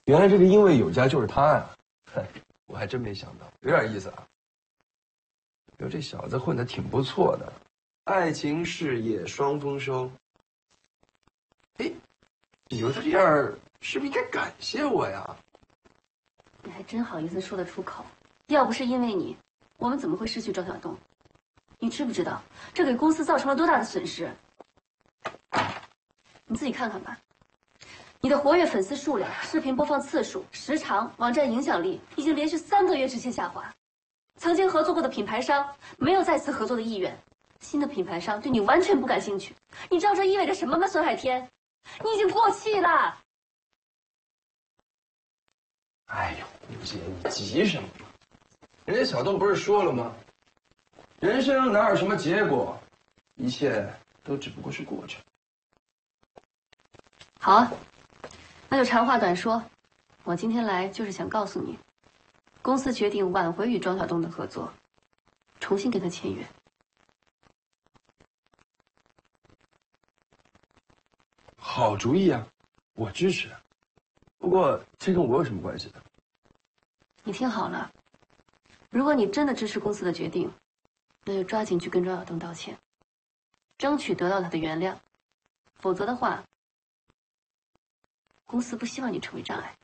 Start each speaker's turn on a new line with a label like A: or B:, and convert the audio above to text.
A: 原来这个因为有家就是他呀！嗨，我还真没想到，有点意思啊。哟，这小子混得挺不错的，爱情事业双丰收。哎，有他这样，是不是应该感谢我呀？
B: 你还真好意思说得出口？要不是因为你，我们怎么会失去周晓东？你知不知道这给公司造成了多大的损失？你自己看看吧。你的活跃粉丝数量、视频播放次数、时长、网站影响力已经连续3个月直线下滑。曾经合作过的品牌商没有再次合作的意愿，新的品牌商对你完全不感兴趣。你知道这意味着什么吗，孙海天？你已经过气了。
A: 哎呦，姐，你急什么？人家小东不是说了吗？人生哪有什么结果，一切都只不过是过程。
B: 好啊，那就长话短说，我今天来就是想告诉你，公司决定挽回与庄晓东的合作，重新跟他签约。
A: 好主意啊，我支持。不过这跟我有什么关系呢？
B: 你听好了，如果你真的支持公司的决定，那就抓紧去跟庄晓东道歉，争取得到他的原谅。否则的话，公司不希望你成为障碍。